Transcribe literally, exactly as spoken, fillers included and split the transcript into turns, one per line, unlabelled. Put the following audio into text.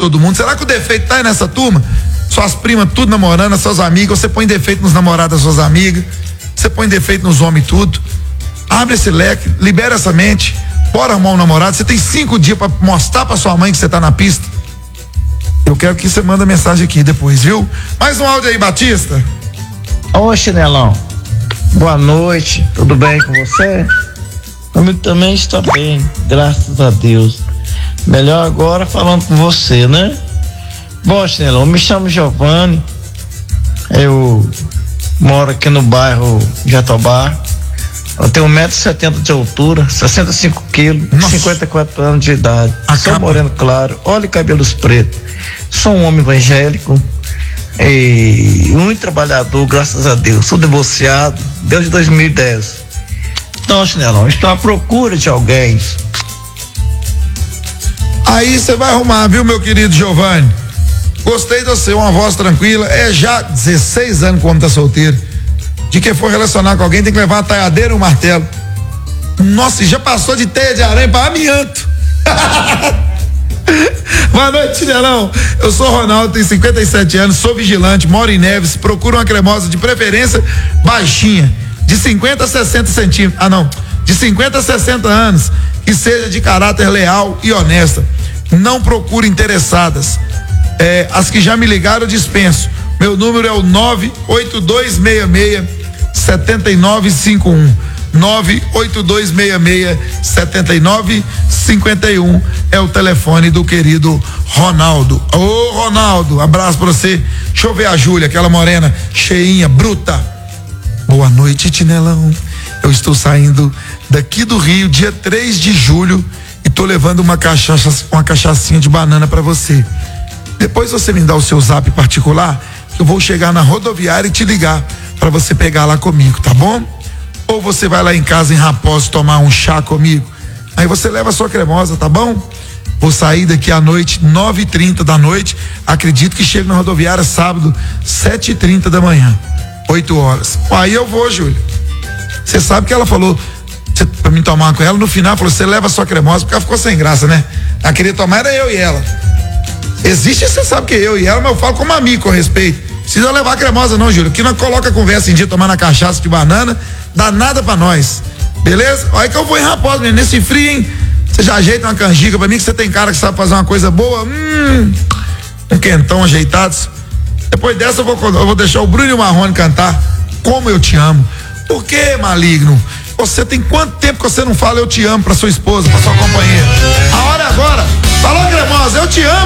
todo mundo. Será que o defeito tá aí nessa turma? Suas primas tudo namorando, as suas amigas, você põe defeito nos namorados das suas amigas, você põe defeito nos homens tudo. Abre esse leque, libera essa mente, bora arrumar um namorado. Você tem cinco dias pra mostrar pra sua mãe que você tá na pista. Eu quero que você manda mensagem aqui depois, viu? Mais um áudio aí, Batista.
Ô, Chinelão, boa noite, tudo bem com você? Eu também estou bem, graças a Deus. Melhor agora falando com você, né? Bom, Chinelão, eu me chamo Giovanni, eu moro aqui no bairro Jatobá, eu tenho um metro e setenta de altura, sessenta e cinco quilos, Nossa. cinquenta e quatro anos de idade, Acaba. Sou moreno claro, olho e cabelos pretos, sou um homem evangélico e muito trabalhador, graças a Deus, sou divorciado desde dois mil e dez. Então, Chinelão, estou à procura de alguém.
Aí você vai arrumar, viu, meu querido Giovanni? Gostei de você, uma voz tranquila. É já dezesseis anos que o homem tá solteiro. De que for relacionar com alguém, tem que levar uma talhadeira e um martelo. Nossa, e já passou de teia de aranha pra amianto. Boa noite, Chinelão. Eu sou Ronaldo, tenho cinquenta e sete anos, sou vigilante, moro em Neves, procuro uma cremosa de preferência baixinha, de cinquenta a sessenta centímetros. Ah, não. De cinquenta a sessenta anos, que seja de caráter leal e honesta. Não procure interessadas. É, as que já me ligaram, eu dispenso. Meu número é o nove oito dois seis seis sete nove cinco um. nove oito dois seis seis sete nove cinco um é o telefone do querido Ronaldo. Ô, Ronaldo, abraço pra você. Deixa eu ver a Júlia, aquela morena cheinha, bruta. Boa noite, Chinelão. Eu estou saindo daqui do Rio, dia três de julho, e tô levando uma cachaça, uma cachaçinha de banana pra você. Depois você me dá o seu zap particular, que eu vou chegar na rodoviária e te ligar pra você pegar lá comigo, tá bom? Ou você vai lá em casa em Raposo tomar um chá comigo. Aí você leva a sua cremosa, tá bom? Vou sair daqui à noite, nove e trinta da noite. Acredito que chego na rodoviária sábado, sete e trinta da manhã. oito horas. Aí eu vou, Júlia. Você sabe que ela falou cê, pra mim tomar com ela, no final falou, você leva a sua cremosa, porque ela ficou sem graça, né? Ela queria tomar, era eu e ela. Existe, você sabe que eu e ela, mas eu falo como amigo com respeito. Precisa levar a cremosa não, Júlia, que nós coloca a conversa em dia tomando a cachaça de banana, dá nada pra nós. Beleza? Aí que eu vou em Raposo, menino, nesse frio, hein? Você já ajeita uma canjica pra mim, que você tem cara que sabe fazer uma coisa boa. Hum, um quentão ajeitados. Depois dessa eu vou, eu vou deixar o Bruno e o Marrone cantar Como Eu Te Amo. Por que, maligno? Você tem quanto tempo que você não fala eu te amo pra sua esposa, pra sua companheira? A hora é agora. Falou, cremosa, eu te amo.